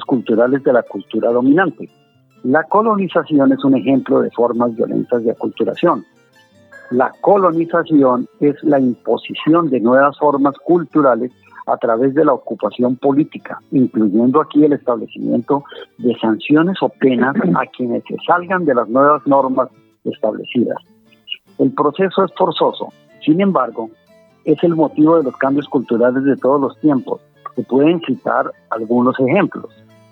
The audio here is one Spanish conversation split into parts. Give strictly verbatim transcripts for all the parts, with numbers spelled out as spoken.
culturales de la cultura dominante. La colonización es un ejemplo de formas violentas de aculturación. La colonización es la imposición de nuevas formas culturales a través de la ocupación política, incluyendo aquí el establecimiento de sanciones o penas a quienes se salgan de las nuevas normas establecidas. El proceso es forzoso, sin embargo, es el motivo de los cambios culturales de todos los tiempos. Se pueden citar algunos ejemplos.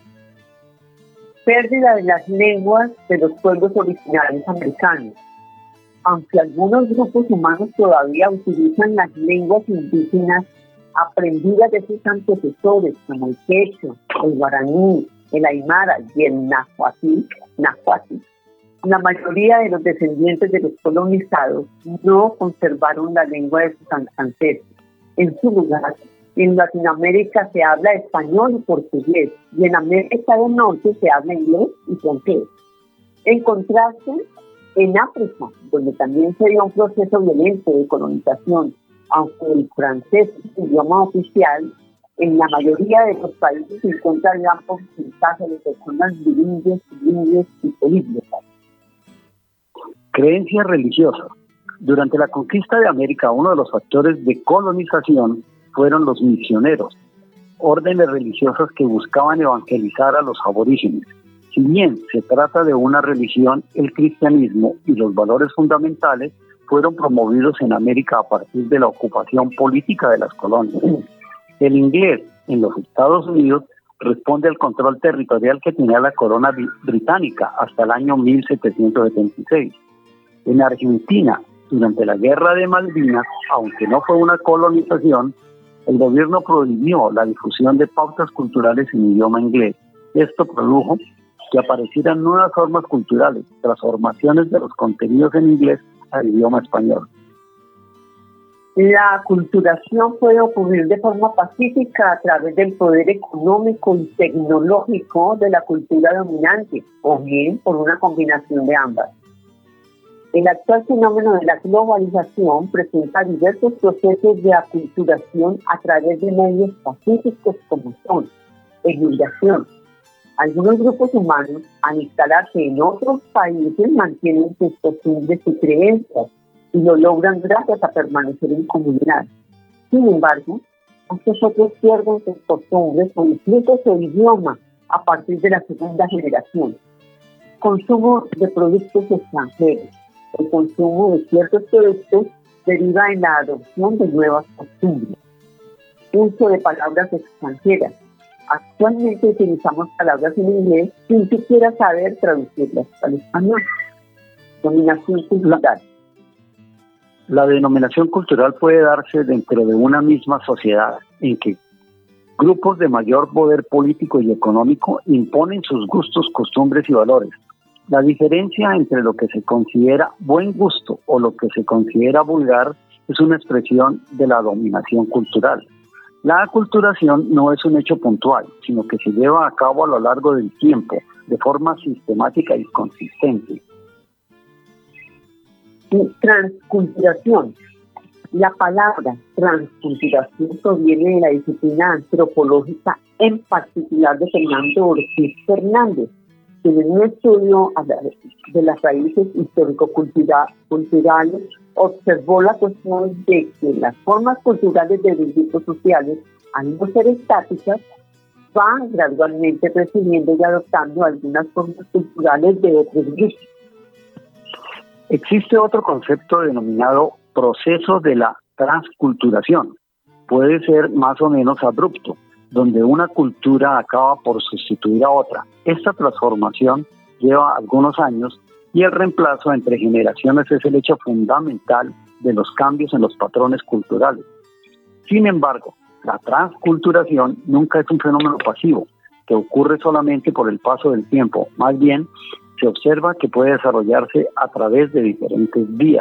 Pérdida de las lenguas de los pueblos originarios americanos. Aunque algunos grupos humanos todavía utilizan las lenguas indígenas aprendidas de sus antecesores, como el quechua, el guaraní, el aymara y el nahuatl, nahuatl, la mayoría de los descendientes de los colonizados no conservaron la lengua de sus ancestros. En su lugar, en Latinoamérica se habla español y portugués, y en América del Norte se habla inglés y francés. En contraste, en África, donde también se dio un proceso violento de colonización, aunque el francés es el idioma oficial, en la mayoría de los países se encuentra el gran porcentaje de personas bilingües, bilingües y políglotas. Creencias religiosas. Durante la conquista de América, uno de los factores de colonización fueron los misioneros, órdenes religiosas que buscaban evangelizar a los aborígenes. Si bien se trata de una religión, el cristianismo y los valores fundamentales fueron promovidos en América a partir de la ocupación política de las colonias. El inglés en los Estados Unidos responde al control territorial que tenía la corona británica hasta el año mil setecientos setenta y seis. En Argentina, durante la Guerra de Malvinas, aunque no fue una colonización, el gobierno prohibió la difusión de pautas culturales en idioma inglés. Esto produjo que aparecieran nuevas formas culturales, transformaciones de los contenidos en inglés al idioma español. La aculturación puede ocurrir de forma pacífica a través del poder económico y tecnológico de la cultura dominante, o bien por una combinación de ambas. El actual fenómeno de la globalización presenta diversos procesos de aculturación a través de medios pacíficos como son emigración. Algunos grupos humanos, al instalarse en otros países, mantienen sus costumbres y creencias y lo logran gracias a permanecer en comunidad. Sin embargo, estos otros pierden sus costumbres o incluso su idioma a partir de la segunda generación. Consumo de productos extranjeros. El consumo de ciertos productos deriva en la adopción de nuevas costumbres. Uso de palabras extranjeras. Actualmente utilizamos palabras en inglés sin siquiera saber traducirlas al español. Dominación cultural. La denominación cultural puede darse dentro de una misma sociedad en que grupos de mayor poder político y económico imponen sus gustos, costumbres y valores. La diferencia entre lo que se considera buen gusto o lo que se considera vulgar es una expresión de la dominación cultural. La aculturación no es un hecho puntual, sino que se lleva a cabo a lo largo del tiempo, de forma sistemática y consistente. Transculturación. La palabra transculturación proviene de la disciplina antropológica, en particular de Fernando Ortiz Fernández, quien en un estudio de las raíces histórico-culturales observó la cuestión de que las formas culturales de los grupos sociales, al no ser estáticas, van gradualmente recibiendo y adoptando algunas formas culturales de otros grupos. Existe otro concepto denominado proceso de la transculturación. Puede ser más o menos abrupto, donde una cultura acaba por sustituir a otra. Esta transformación lleva algunos años y el reemplazo entre generaciones es el hecho fundamental de los cambios en los patrones culturales. Sin embargo, la transculturación nunca es un fenómeno pasivo que ocurre solamente por el paso del tiempo. Más bien, se observa que puede desarrollarse a través de diferentes vías.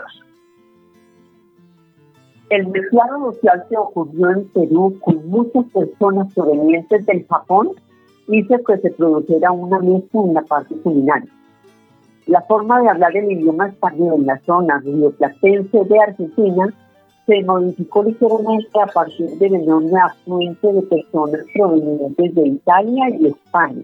El mezclado social que ocurrió en Perú con muchas personas provenientes del Japón hizo que se produjera una mezcla en la parte culinaria. La forma de hablar el idioma español en la zona rioplatense de Argentina se modificó ligeramente a partir del enorme afluente de personas provenientes de Italia y España.